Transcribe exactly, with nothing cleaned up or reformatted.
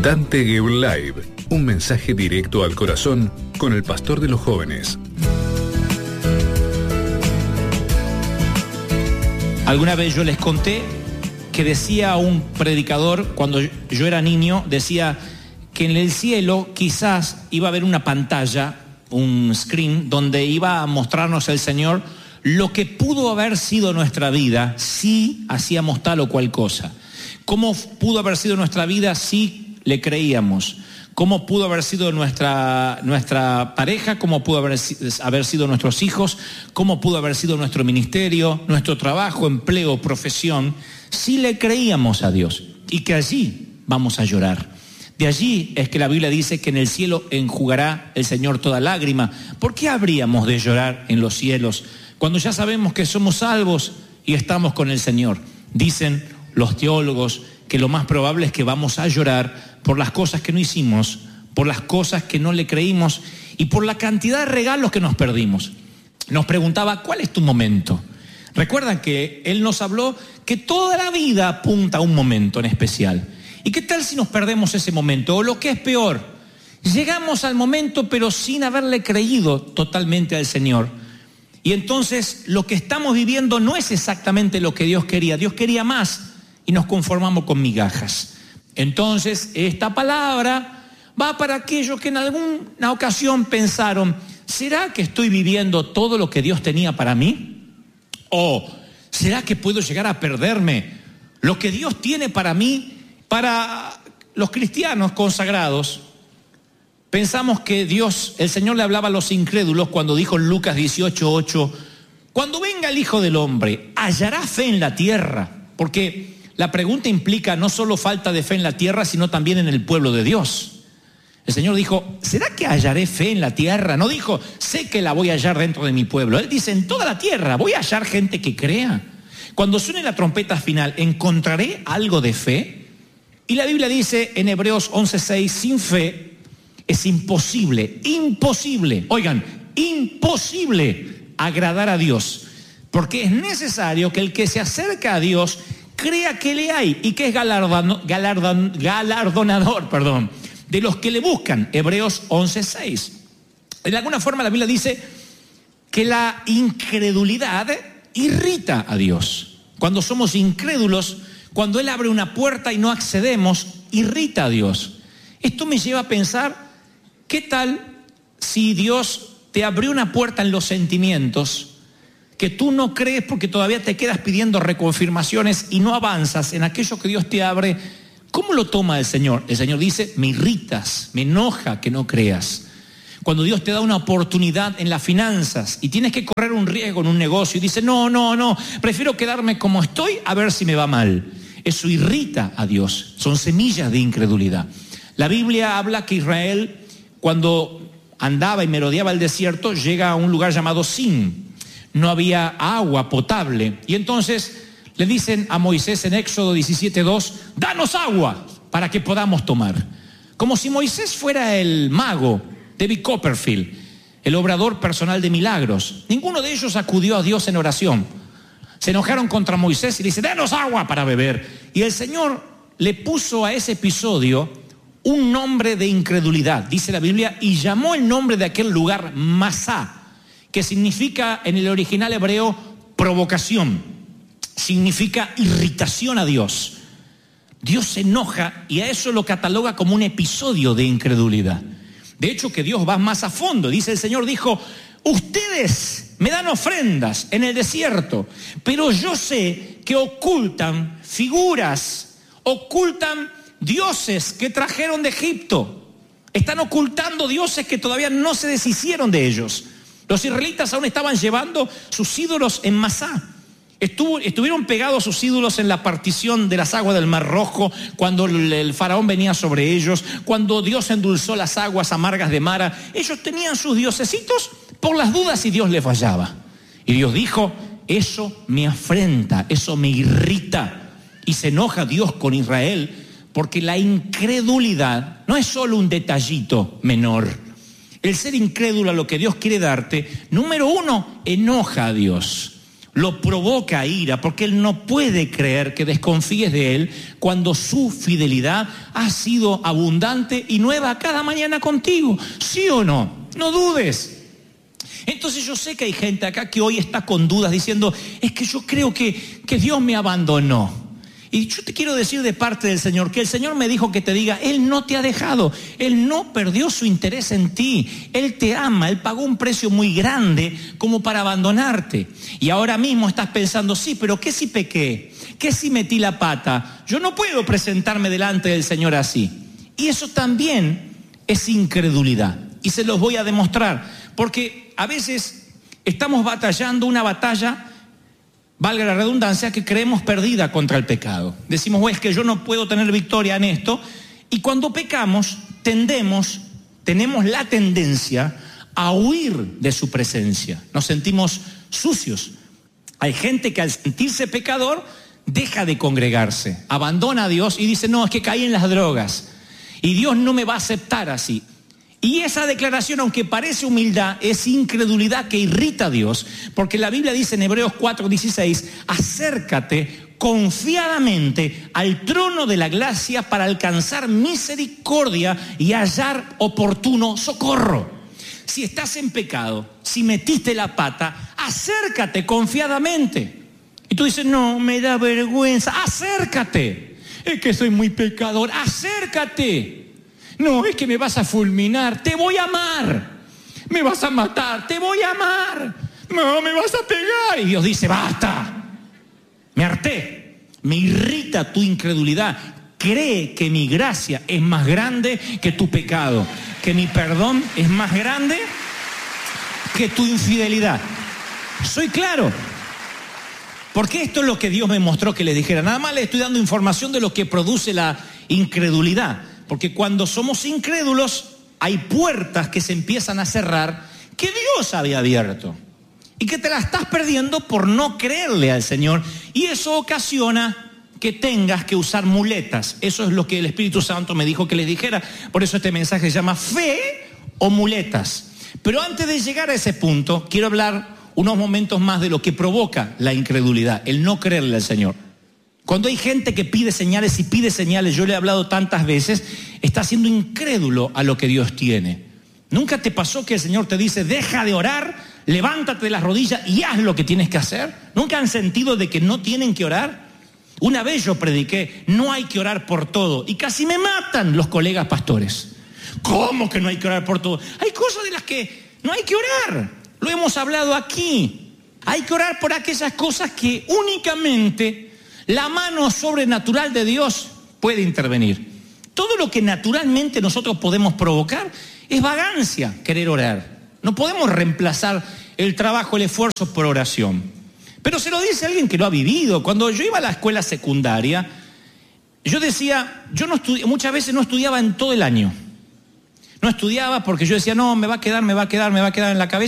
Dante Gebel Live, un mensaje directo al corazón con el pastor de los jóvenes. Alguna vez yo les conté que decía un predicador, cuando yo era niño, decía que en el cielo quizás iba a haber una pantalla, un screen, donde iba a mostrarnos el Señor lo que pudo haber sido nuestra vida si hacíamos tal o cual cosa. Cómo pudo haber sido nuestra vida si le creíamos. Cómo pudo haber sido nuestra, nuestra pareja, cómo pudo haber, haber sido nuestros hijos, cómo pudo haber sido nuestro ministerio, nuestro trabajo, empleo, profesión, si le creíamos a Dios. Y que allí vamos a llorar. De allí es que la Biblia dice que en el cielo enjugará el Señor toda lágrima. ¿Por qué habríamos de llorar en los cielos cuando ya sabemos que somos salvos y estamos con el Señor? Dicen los teólogos que lo más probable es que vamos a llorar por las cosas que no hicimos, por las cosas que no le creímos y por la cantidad de regalos que nos perdimos. Nos preguntaba, ¿cuál es tu momento? Recuerdan que él nos habló que toda la vida apunta a un momento en especial. ¿Y qué tal si nos perdemos ese momento? O lo que es peor, llegamos al momento pero sin haberle creído totalmente al Señor. Y entonces lo que estamos viviendo no es exactamente lo que Dios quería. Dios quería más y nos conformamos con migajas. Entonces esta palabra va para aquellos que en alguna ocasión pensaron, ¿será que estoy viviendo todo lo que Dios tenía para mí? ¿O será que puedo llegar a perderme lo que Dios tiene para mí? Para los cristianos consagrados, pensamos que Dios, el Señor le hablaba a los incrédulos cuando dijo en Lucas dieciocho ocho, cuando venga el Hijo del Hombre, ¿hallará fe en la tierra? Porque la pregunta implica no solo falta de fe en la tierra, sino también en el pueblo de Dios. El Señor dijo, ¿será que hallaré fe en la tierra? No dijo, sé que la voy a hallar dentro de mi pueblo. Él dice, en toda la tierra, voy a hallar gente que crea. Cuando suene la trompeta final, ¿encontraré algo de fe? Y la Biblia dice en Hebreos once seis, sin fe es imposible, imposible, oigan, imposible agradar a Dios, porque es necesario que el que se acerca a Dios crea que le hay y que es galardon, galardon, galardonador, perdón, de los que le buscan. Hebreos once seis. De alguna forma la Biblia dice que la incredulidad irrita a Dios. Cuando somos incrédulos, cuando Él abre una puerta y no accedemos, irrita a Dios. Esto me lleva a pensar, ¿qué tal si Dios te abrió una puerta en los sentimientos que tú no crees porque todavía te quedas pidiendo reconfirmaciones y no avanzas en aquello que Dios te abre? ¿Cómo lo toma el Señor? El Señor dice, me irritas, me enoja que no creas. Cuando Dios te da una oportunidad en las finanzas y tienes que correr un riesgo en un negocio y dice, no, no, no, prefiero quedarme como estoy a ver si me va mal. Eso irrita a Dios, son semillas de incredulidad. La Biblia habla que Israel, cuando andaba y merodeaba el desierto, llega a un lugar llamado Sin. No había agua potable. Y entonces le dicen a Moisés en Éxodo diecisiete dos, danos agua para que podamos tomar. Como si Moisés fuera el mago, David Copperfield, el obrador personal de milagros. Ninguno de ellos acudió a Dios en oración. Se enojaron contra Moisés y le dice, danos agua para beber. Y el Señor le puso a ese episodio un nombre de incredulidad, dice la Biblia, y llamó el nombre de aquel lugar Masá, que significa en el original hebreo provocación, significa irritación a Dios. Dios se enoja y a eso lo cataloga como un episodio de incredulidad. De hecho, que Dios va más a fondo. Dice el Señor, dijo, ustedes me dan ofrendas en el desierto, pero yo sé que ocultan figuras, ocultan dioses que trajeron de Egipto. Están ocultando dioses que todavía no se deshicieron de ellos. Los israelitas aún estaban llevando sus ídolos en Masá. Estuvo, estuvieron pegados sus ídolos en la partición de las aguas del Mar Rojo, cuando el, el faraón venía sobre ellos, cuando Dios endulzó las aguas amargas de Mara. Ellos tenían sus diosecitos por las dudas si Dios les fallaba. Y Dios dijo, eso me afrenta, eso me irrita. Y se enoja Dios con Israel, porque la incredulidad no es solo un detallito menor. El ser incrédulo a lo que Dios quiere darte, número uno, enoja a Dios. lo provoca a ira, porque él no puede creer que desconfíes de él cuando su fidelidad ha sido abundante y nueva cada mañana contigo. ¿Sí o no? No dudes. Entonces yo sé que hay gente acá que hoy está con dudas diciendo, es que yo creo que, que Dios me abandonó. Y yo te quiero decir de parte del Señor, que el Señor me dijo que te diga, Él no te ha dejado, Él no perdió su interés en ti, Él te ama, Él pagó un precio muy grande como para abandonarte. Y ahora mismo estás pensando, sí, pero ¿qué si pequé? ¿Qué si metí la pata? Yo no puedo presentarme delante del Señor así. Y eso también es incredulidad. Y se los voy a demostrar, porque a veces estamos batallando una batalla, valga la redundancia, que creemos perdida contra el pecado. Decimos, bueno, es que yo no puedo tener victoria en esto. Y cuando pecamos, tendemos, tenemos la tendencia a huir de su presencia. Nos sentimos sucios. Hay gente que al sentirse pecador, deja de congregarse, abandona a Dios y dice, no, es que caí en las drogas. Y Dios no me va a aceptar así. Y esa declaración, aunque parece humildad, es incredulidad que irrita a Dios, porque la Biblia dice en Hebreos cuatro dieciséis, acércate confiadamente al trono de la gracia para alcanzar misericordia y hallar oportuno socorro. Si estás en pecado, si metiste la pata, acércate confiadamente. Y tú dices, no, me da vergüenza, acércate. Es que soy muy pecador, acércate. No, es que me vas a fulminar, te voy a amar. Me vas a matar, te voy a amar. No, me vas a pegar. Y Dios dice, basta. Me harté. Me irrita tu incredulidad. Cree que mi gracia es más grande que tu pecado. Que mi perdón es más grande que tu infidelidad. Soy claro. Porque esto es lo que Dios me mostró que le dijera. Nada más le estoy dando información de lo que produce la incredulidad. Porque cuando somos incrédulos, hay puertas que se empiezan a cerrar que Dios había abierto. Y que te la estás perdiendo por no creerle al Señor. Y eso ocasiona que tengas que usar muletas. Eso es lo que el Espíritu Santo me dijo que les dijera. Por eso este mensaje se llama fe o muletas. Pero antes de llegar a ese punto, quiero hablar unos momentos más de lo que provoca la incredulidad, el no creerle al Señor. Cuando hay gente que pide señales y pide señales, yo le he hablado tantas veces, está siendo incrédulo a lo que Dios tiene. ¿Nunca te pasó que el Señor te dice, deja de orar, levántate de las rodillas y haz lo que tienes que hacer? ¿Nunca han sentido de que no tienen que orar? Una vez yo prediqué, no hay que orar por todo, y casi me matan los colegas pastores. ¿Cómo que no hay que orar por todo? Hay cosas de las que no hay que orar, lo hemos hablado aquí. Hay que orar por aquellas cosas que únicamente la mano sobrenatural de Dios puede intervenir. Todo lo que naturalmente nosotros podemos provocar es vagancia, querer orar. No podemos reemplazar el trabajo, el esfuerzo por oración. Pero se lo dice alguien que lo ha vivido. Cuando yo iba a la escuela secundaria, yo decía, yo no estudié, muchas veces no estudiaba en todo el año. No estudiaba porque yo decía, no, me va a quedar, me va a quedar, me va a quedar en la cabeza.